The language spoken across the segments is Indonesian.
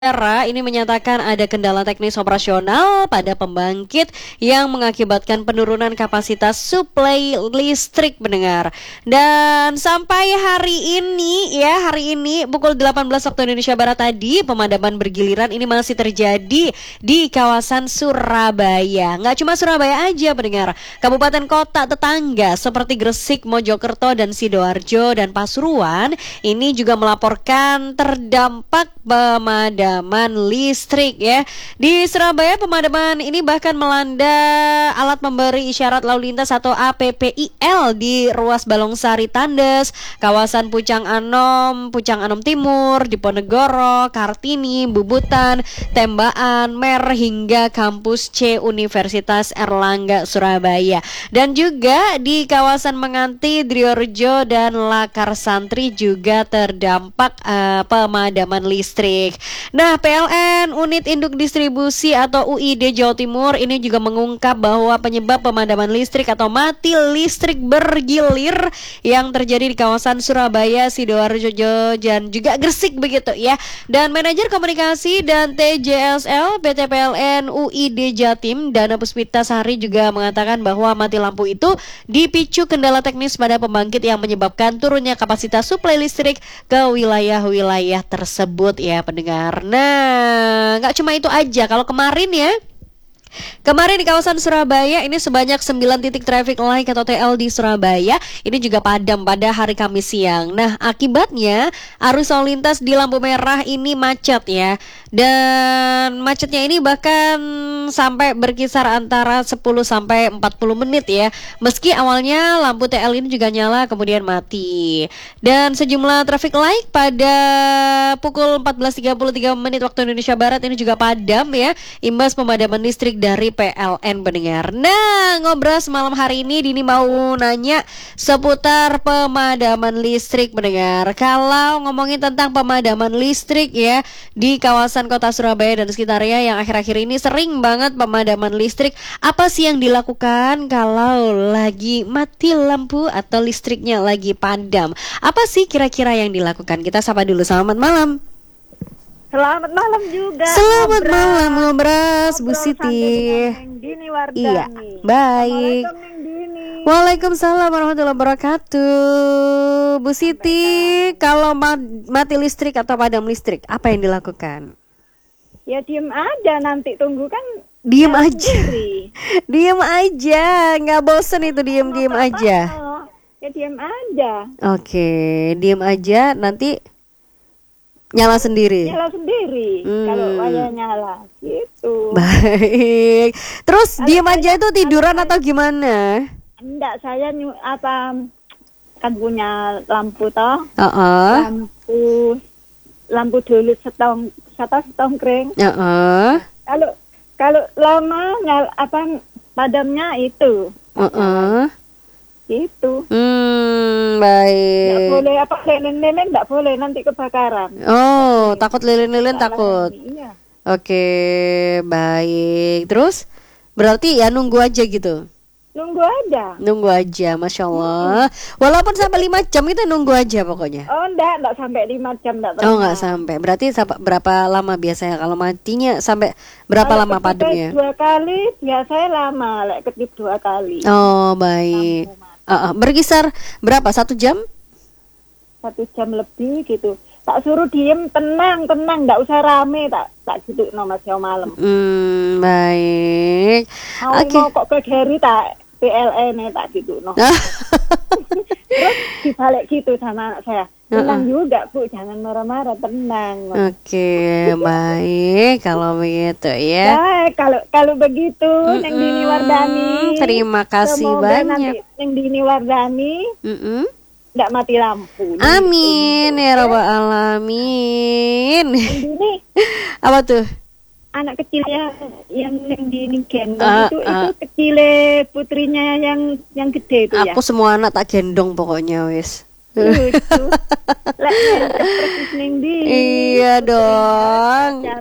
Era ini menyatakan ada kendala teknis operasional pada pembangkit yang mengakibatkan penurunan kapasitas suplai listrik pendengar. Dan sampai hari ini pukul 18 waktu Indonesia Barat tadi pemadaman bergiliran ini masih terjadi di kawasan Surabaya. Nggak cuma Surabaya aja pendengar, kabupaten kota tetangga seperti Gresik, Mojokerto, dan Sidoarjo dan Pasuruan ini juga melaporkan terdampak pemadaman listrik ya. Di Surabaya pemadaman ini bahkan melanda alat memberi isyarat lalu lintas atau APPIL di ruas Balongsari Tandes, kawasan Pucang Anom Timur, Diponegoro, Kartini, Bubutan, Tembaan, Mer hingga kampus C Universitas Erlangga Surabaya. Dan juga di kawasan Menganti, Driorejo dan Lakar Santri juga terdampak pemadaman listrik. Nah, PLN Unit Induk Distribusi atau UID Jawa Timur ini juga mengungkap bahwa penyebab pemadaman listrik atau mati listrik bergilir yang terjadi di kawasan Surabaya, Sidoarjo dan juga Gresik begitu ya. Dan manajer komunikasi dan TJSL PT PLN UID Jatim Dana Puspita Sari juga mengatakan bahwa mati lampu itu dipicu kendala teknis pada pembangkit yang menyebabkan turunnya kapasitas suplai listrik ke wilayah-wilayah tersebut ya pendengar. Nah, nggak cuma itu aja. Kalau kemarin di kawasan Surabaya ini sebanyak 9 titik traffic light atau TL di Surabaya ini juga padam pada hari Kamis siang. Nah, akibatnya arus lalu lintas di lampu merah ini macet ya. Dan macetnya ini bahkan sampai berkisar antara 10 sampai 40 menit ya. Meski awalnya lampu TL ini juga nyala kemudian mati. Dan sejumlah traffic light pada pukul 14.33 menit waktu Indonesia Barat ini juga padam ya, imbas pemadaman listrik dari PLN pendengar. Nah, ngobras malam hari ini Dini mau nanya seputar pemadaman listrik pendengar. Kalau ngomongin tentang pemadaman listrik ya di kawasan kota Surabaya dan sekitarnya yang akhir-akhir ini sering banget pemadaman listrik, apa sih yang dilakukan kalau lagi mati lampu atau listriknya lagi padam? Apa sih kira-kira yang dilakukan? Kita sapa dulu. Selamat malam. Selamat malam juga. Selamat malam ngobras Bu Siti. Dini Wardani. Iya, baik. Waalaikumsalam warahmatullahi wabarakatuh. Bu Siti, kalau mati listrik atau padam listrik, apa yang dilakukan? Ya diem aja, nanti tunggu kan. Diem aja. Diem aja, nggak bosen itu diem aja. Ya diem aja. Oke, diem aja nanti nyala sendiri. Kalau wayar nyala gitu. Baik. Terus diem aja itu tiduran atau gimana? Enggak, saya kan punya lampu toh. Lampu dulu setongkring. Kalau lama padamnya itu. Gitu. Baik. Nggak boleh lilin-lilin, nggak boleh nanti kebakaran. Oh, takut lilin-lilin takut. Iya. Oke, baik. Terus berarti ya nunggu aja gitu. Nunggu aja, Masya Allah. Walaupun sampai 5 jam itu nunggu aja pokoknya. Oh enggak sampai 5 jam enggak. Oh enggak sampai. Berarti berapa lama biasanya kalau matinya sampai berapa lama padamnya? 2 kali biasanya lama, ketip 2 kali. Oh baik. Berkisar berapa? 1 jam? 1 jam lebih gitu. Tak suruh diem, tenang, enggak usah rame, tak gitu Mas malam. Baik. Mau kok ke Geri tak PLN tak gitu Terus dibalik gitu sama anak saya. Tenang juga Bu, jangan marah-marah, tenang. Oke, baik kalau begitu ya. Baik, kalau begitu Neng Dini Wardani. Terima kasih semoga banyak. Nanti Neng Dini Wardani nggak mati lampu. Amin ya rabbal alamin. Neng Dini. Apa tuh? Anak kecilnya yang Dini gendong itu kecilnya putrinya yang gede itu ya. Aku semua anak tak gendong pokoknya wis. Persis Neng Dini. Iya dong. Cantik itu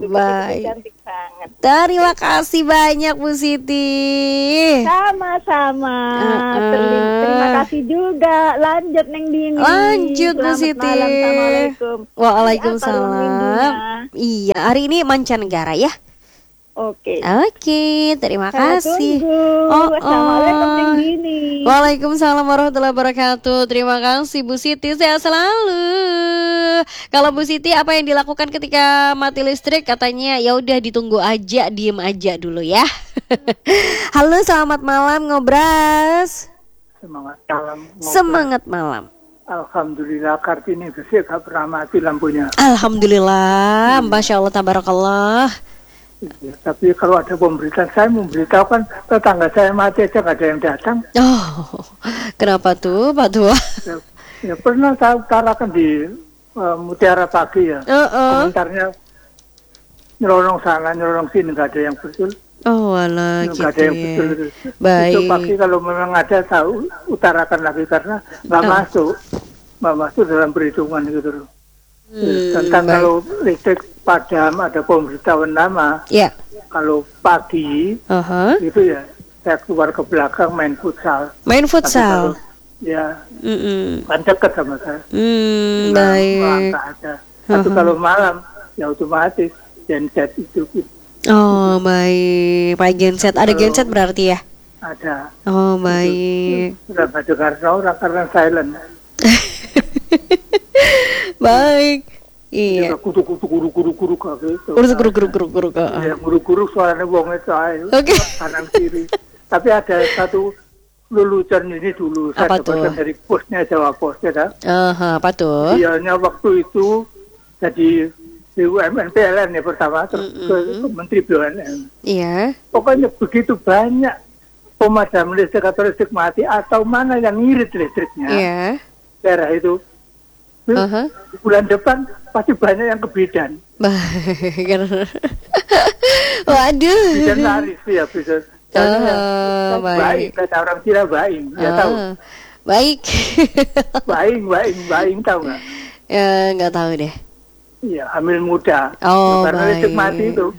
Baik. Cantik banget. Terima kasih banyak Bu Siti. Sama-sama. Terima kasih juga. Lanjut Neng Dini. Lanjut Bu Selamat Siti. malam. Assalamualaikum. Waalaikumsalam. Iya, hari ini mancanegara ya. Oke. Oke, terima Saya kasih. tunggu. Assalamualaikum Neng Dini. Waalaikumsalam warahmatullahi wabarakatuh. Terima kasih Bu Siti, sehat selalu. Kalau Bu Siti apa yang dilakukan ketika mati listrik? Katanya ya udah ditunggu aja, diem aja dulu ya. Halo, selamat malam Ngobras. Semangat malam. Semangat malam. Alhamdulillah Kartini bersih gak pernah mati lampunya. Alhamdulillah, Masya Allah, tabarakallah. Ya, tapi kalau ada pemberitaan, saya memberitahukan tetangga saya mati aja gak ada yang datang. Oh, kenapa tuh Pak Tua? Ya pernah saya utarakan di Mutiara Pagi ya. Komentarnya nyelonong sana, nyelonong sini gak ada yang betul. Oh, walah, Gak gitu ada yang ya. betul. Baik. Itu pagi kalau memang ada saya utarakan lagi karena nggak masuk dalam perhitungan gitu loh. Tentang baik. kalau listrik padam ada pemberitahuan nama. Ya. Kalau pagi itu ya saya keluar ke belakang main futsal. Main Tapi futsal. kalau, ya kan dekat sama saya. Baik. Melangkah aja. Tapi kalau malam ya otomatis genset itu Oh, baik. Pak genset, ada genset berarti ya? ada. Oh, baik. Sudah nggak dengar orang karena silent. Baik. Iya. Guru kayak gitu. Guru. Ya, guru suaranya wong itu aja. Oke. Kanan kiri. Tapi ada satu lelucon ini dulu. Apa Saya dapatkan tuh? dari posnya Jawa Pos ya. Apa tuh? Dianya waktu itu jadi BUMN PLN ya pertama terus ke Menteri BUMN. Iya. Pokoknya begitu banyak pemadam listrik atau listrik mati atau mana yang ngirit listriknya. Iya. Daerah itu. Bulan depan pasti banyak yang kebidan. Baik. Waduh. Bidan laris ya bisa. Baik. Kata orang Cina baing. Ya tahu. Baik. Baing tahu nggak? Ya, nggak tahu deh. Iya, hamil muda. Oh, karena listrik mati itu.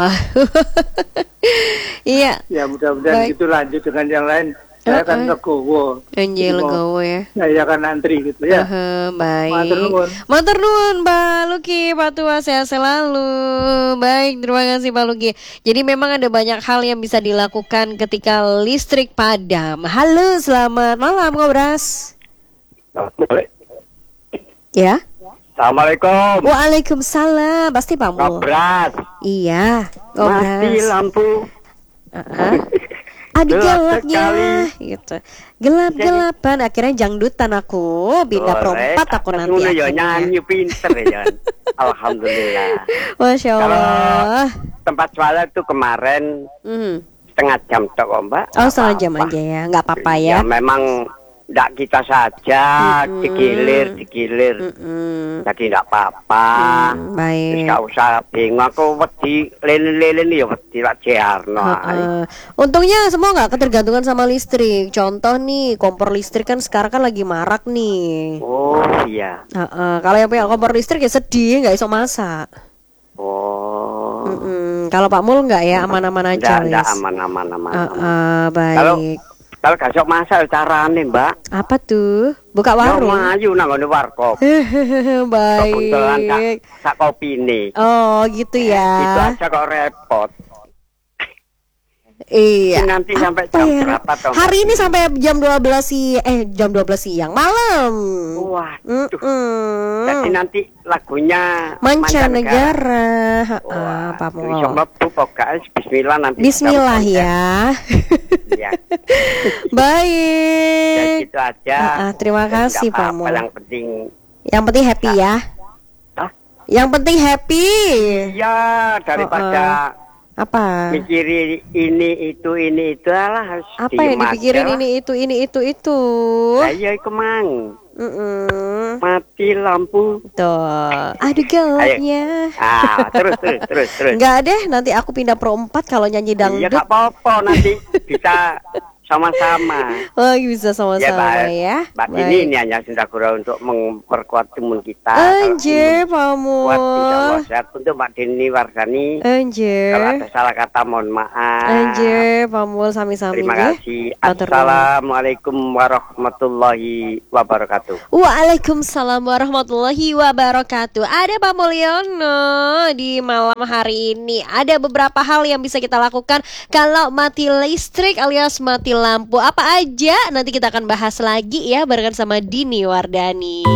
Iya. Ya mudah-mudahan itu lanjut dengan yang lain. Saya kan legowo. Anjir, legowo ya. Saya kan antri gitu ya. Baik. Matur nuwun Pak Luki, Pak Tua, sehat selalu. Baik, terima kasih Pak Luki. Jadi memang ada banyak hal yang bisa dilakukan ketika listrik padam. Halo, selamat malam Ngobras. Ya. Assalamualaikum. Waalaikumsalam. Pasti Pak Mul. Ngobras. Iya, Ngobras. Mati lampu. Aduh, Gelap gelapnya gitu. Gelap-gelapan akhirnya jangdutan aku, pindah perempat aku nanti ya akhirnya. nyanyi pinter ya. Alhamdulillah. Masya Allah. Tempat sholat itu kemarin setengah jam tok kok, Mbak. Oh, setengah jam aja ya, nggak apa-apa ya. Ya memang ndak kita saja digilir. Jadi ndak apa-apa. Terus Baik. gak usah bingung aku wedi lelen-lelen ya wedi lak jearno. Untungnya semua nggak ketergantungan sama listrik. Contoh nih, kompor listrik kan sekarang kan lagi marak nih. Oh iya. Kalau yang punya kompor listrik ya sedih, nggak iso masak. Oh. Kalau Pak Mul nggak ya, aman-aman aja. Ndak aman. Baik. Kalau gak sok masak carane, Mbak. Apa tuh? Buka warung. Ya maju nang ngene warkop. Kebetulan Baik. sak kopine. Oh, gitu ya. Itu aja kok repot. Iya. Nanti sampai Apa jam ya? berapa toh? Hari ini sampai jam 12 jam 12 siang malam. Waduh. Jadi nanti lagunya Mancanegara. Pak Mul. Iso mlebu kok guys. Bismillah nanti. Bismillah ya. Iya. Baik. Ya gitu aja. Terima kasih Pak Mul. Yang penting happy ya. Hah? Yang penting happy. Iya, daripada apa? mikirin ini itu alah harus Apa yang dipikirin ini itu? Ayo iku mang. Mati lampu. Tuh. Aduh gelapnya. Terus. Enggak deh, nanti aku pindah pro 4 kalau nyanyi dangdut. Iya gak apa-apa nanti bisa sama-sama. Oh, bisa sama-sama ya. Mbak ini hanya Sindagura untuk memperkuat imun kita. Anjir, Pak Kuat insya Allah Mul. sehat. Untuk Mbak Dini Wardani. Anjir. Kalau ada salah kata mohon maaf. Anjir, Pak Mul sami-sami. Terima kasih. Assalamualaikum warahmatullahi wabarakatuh. Waalaikumsalam warahmatullahi wabarakatuh. Ada Pak Mulyono di malam hari ini. Ada beberapa hal yang bisa kita lakukan kalau mati listrik alias mati lampu. Apa aja? Nanti kita akan bahas lagi ya barengan sama Dini Wardani.